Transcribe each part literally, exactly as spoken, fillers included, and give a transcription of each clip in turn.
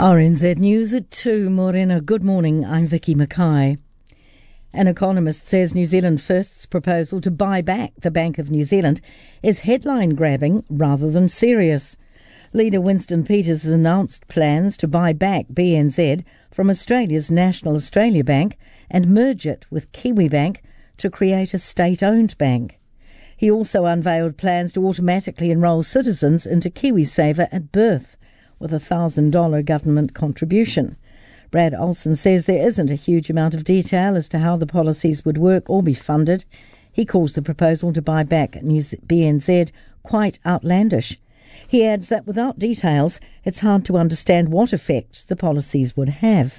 R N Z News at two. Morena, good morning. I'm Vicky Mackay. An economist says New Zealand First's proposal to buy back the Bank of New Zealand is headline-grabbing rather than serious. Leader Winston Peters has announced plans to buy back B N Z from Australia's National Australia Bank and merge it with Kiwibank to create a state-owned bank. He also unveiled plans to automatically enrol citizens into KiwiSaver at birth, with a one thousand dollars government contribution. Brad Olsen says there isn't a huge amount of detail as to how the policies would work or be funded. He calls the proposal to buy back B N Z quite outlandish. He adds that without details, it's hard to understand what effects the policies would have.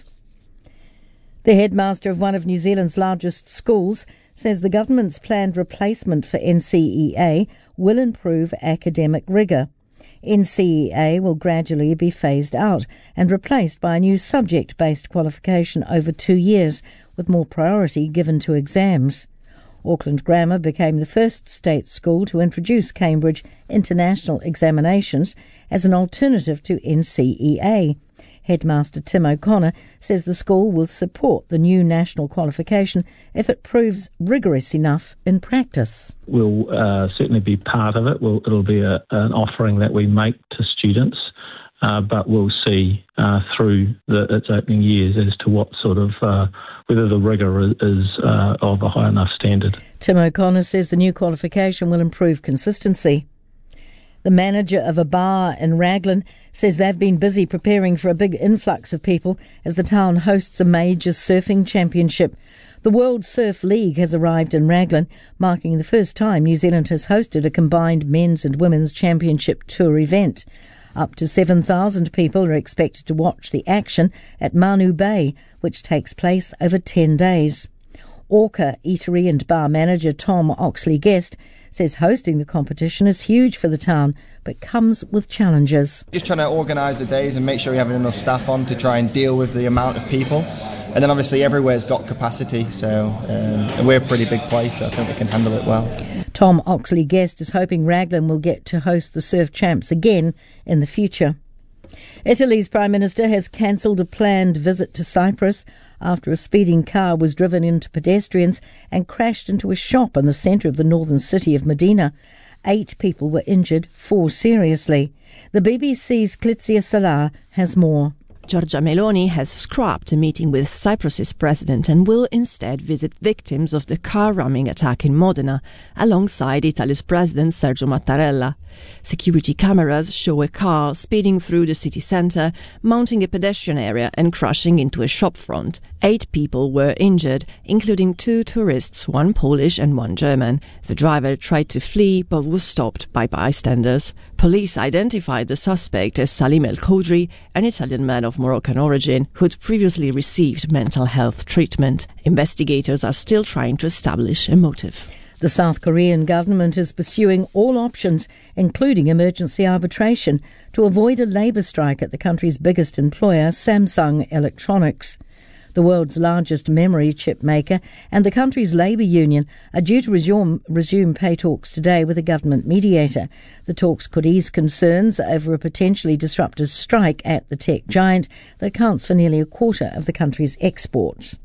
The headmaster of one of New Zealand's largest schools says the government's planned replacement for N C E A will improve academic rigour. N C E A will gradually be phased out and replaced by a new subject-based qualification over two years, with more priority given to exams. Auckland Grammar became the first state school to introduce Cambridge International Examinations as an alternative to N C E A. Headmaster Tim O'Connor says the school will support the new national qualification if it proves rigorous enough in practice. We'll uh, certainly be part of it. We'll, it'll be a, an offering that we make to students, uh, but we'll see uh, through the, its opening years as to what sort of, uh, whether the rigour is uh, of a high enough standard. Tim O'Connor says the new qualification will improve consistency. The manager of a bar in Raglan says they've been busy preparing for a big influx of people as the town hosts a major surfing championship. The World Surf League has arrived in Raglan, marking the first time New Zealand has hosted a combined men's and women's championship tour event. Up to seven thousand people are expected to watch the action at Manu Bay, which takes place over ten days. Orca eatery and bar manager Tom Oxley-Guest says hosting the competition is huge for the town, but comes with challenges. Just trying to organise the days and make sure we have enough staff on to try and deal with the amount of people. And then obviously everywhere's got capacity, so um, we're a pretty big place, so I think we can handle it well. Tom Oxley-Guest is hoping Raglan will get to host the Surf Champs again in the future. Italy's Prime Minister has cancelled a planned visit to Cyprus after a speeding car was driven into pedestrians and crashed into a shop in the centre of the northern city of Medina. Eight people were injured, four seriously. The B B C's Clizia Salah has more. Giorgia Meloni has scrapped a meeting with Cyprus's president and will instead visit victims of the car-ramming attack in Modena, alongside Italy's president Sergio Mattarella. Security cameras show a car speeding through the city centre, mounting a pedestrian area and crashing into a shop front. Eight people were injured, including two tourists, one Polish and one German. The driver tried to flee but was stopped by bystanders. Police identified the suspect as Salim El Khodri, an Italian man of Moroccan origin who'd previously received mental health treatment. Investigators are still trying to establish a motive. The South Korean government is pursuing all options, including emergency arbitration, to avoid a labour strike at the country's biggest employer, Samsung Electronics. The world's largest memory chip maker and the country's labour union are due to resume, resume pay talks today with a government mediator. The talks could ease concerns over a potentially disruptive strike at the tech giant that accounts for nearly a quarter of the country's exports.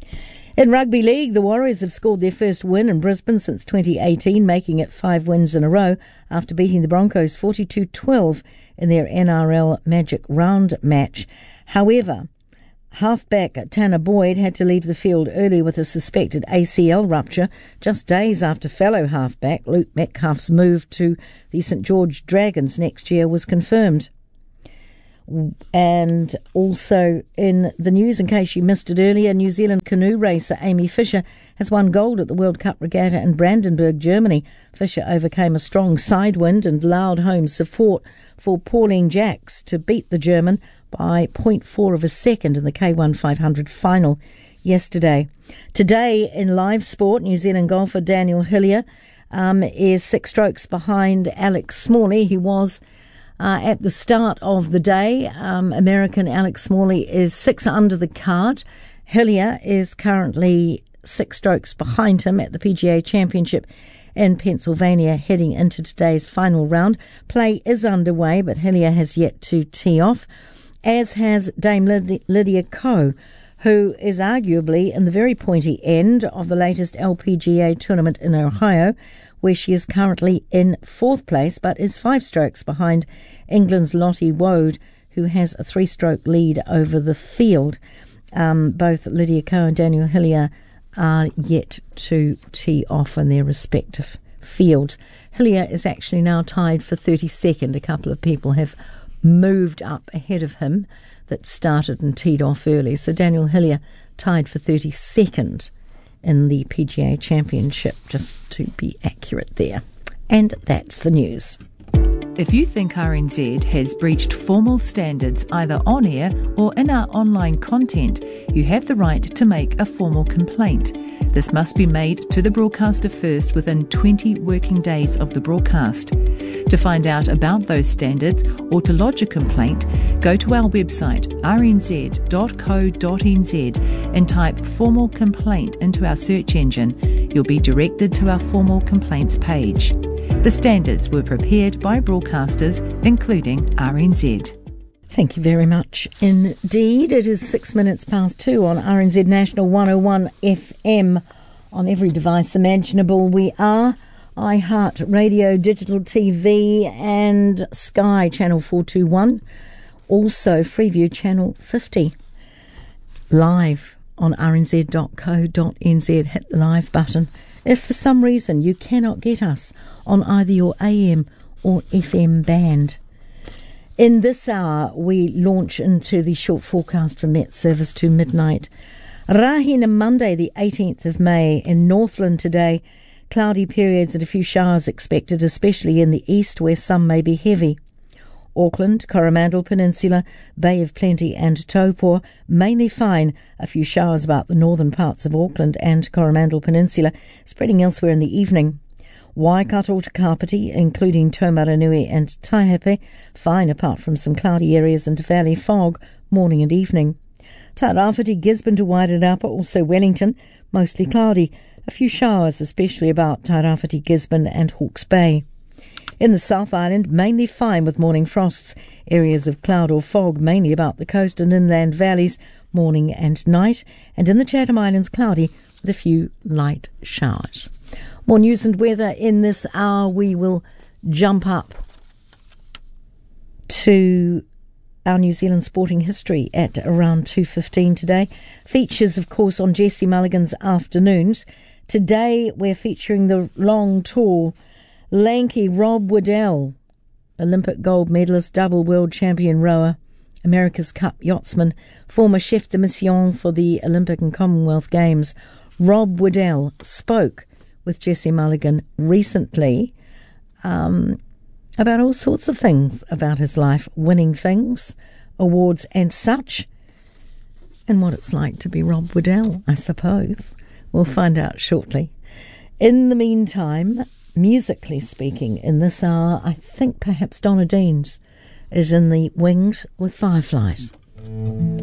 In rugby league, the Warriors have scored their first win in Brisbane since twenty eighteen, making it five wins in a row after beating the Broncos forty-two twelve in their N R L Magic Round match. However, halfback Tanner Boyd had to leave the field early with a suspected A C L rupture just days after fellow halfback Luke Metcalf's move to the St George Dragons next year was confirmed. And also in the news, in case you missed it earlier, New Zealand canoe racer Amy Fisher has won gold at the World Cup Regatta in Brandenburg, Germany. Fisher overcame a strong side wind and loud home support for Pauline Jacks to beat the German by zero point four of a second in the K one five hundred final yesterday. Today in live sport, New Zealand golfer Daniel Hillier um, is six strokes behind Alex Smalley. He was Uh, at the start of the day. Um, American Alex Smalley is six under the card. Hillier is currently six strokes behind him at the P G A Championship in Pennsylvania heading into today's final round. Play is underway, but Hillier has yet to tee off. as has Dame Lyd- Lydia Ko, who is arguably in the very pointy end of the latest L P G A tournament in Ohio, where she is currently in fourth place, but is five strokes behind England's Lottie Woad, who has a three-stroke lead over the field. Um, both Lydia Ko and Daniel Hillier are yet to tee off in their respective fields. Hillier is actually now tied for thirty-second. A couple of people have moved up ahead of him that started and teed off early. So Daniel Hillier tied for thirty-second in the P G A Championship, just to be accurate there. And that's the news. If you think R N Z has breached formal standards either on air or in our online content, you have the right to make a formal complaint. This must be made to the broadcaster first within twenty working days of the broadcast. To find out about those standards or to lodge a complaint, go to our website r n z dot co dot n z and type formal complaint into our search engine. You'll be directed to our formal complaints page. The standards were prepared by broadcasters, including R N Z. Thank you very much indeed. It is six minutes past two on R N Z National one oh one F M. On every device imaginable we are. iHeart Radio, Digital T V and Sky Channel four twenty-one. Also Freeview Channel fifty. Live on r n z dot co dot n z. Hit the live button. If for some reason you cannot get us on either your A M or F M band. In this hour, we launch into the short forecast from Met Service to midnight. Rahina Monday, the eighteenth of May, in Northland today. Cloudy periods and a few showers expected, especially in the east where some may be heavy. Auckland, Coromandel Peninsula, Bay of Plenty and Taupō, mainly fine. A few showers about the northern parts of Auckland and Coromandel Peninsula, spreading elsewhere in the evening. Waikato to Kapiti, including Taumaranui and Taihape, fine apart from some cloudy areas and valley fog, morning and evening. Tairāwhiti, Gisborne to Wairarapa, also Wellington, mostly cloudy. A few showers, especially about Tairāwhiti, Gisborne and Hawke's Bay. In the South Island, mainly fine with morning frosts. Areas of cloud or fog, mainly about the coast and inland valleys, morning and night. And in the Chatham Islands, cloudy with a few light showers. More news and weather in this hour. We will jump up to our New Zealand sporting history at around two fifteen today. Features, of course, on Jesse Mulligan's afternoons. Today, we're featuring the long, tall, lanky Rob Waddell, Olympic gold medalist, double world champion rower, America's Cup yachtsman, former chef de mission for the Olympic and Commonwealth Games. Rob Waddell spoke with Jesse Mulligan recently um, about all sorts of things about his life, winning things, awards and such, and what it's like to be Rob Waddell, I suppose. We'll find out shortly. In the meantime, musically speaking, in this hour, I think perhaps Donna Deans is in the wings with Fireflies.